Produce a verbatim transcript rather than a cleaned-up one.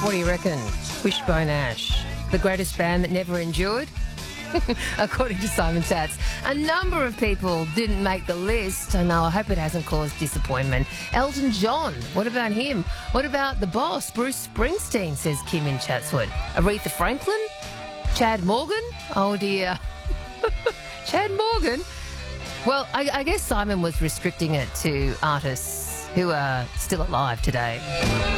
What do you reckon? Wishbone Ash, the greatest band that never endured? According to Simon Tats, a number of people didn't make the list. I know, I hope it hasn't caused disappointment. Elton John, what about him? What about the boss, Bruce Springsteen, says Kim in Chatswood. Aretha Franklin? Chad Morgan? Oh dear. Chad Morgan? Well, I, I guess Simon was restricting it to artists who are still alive today.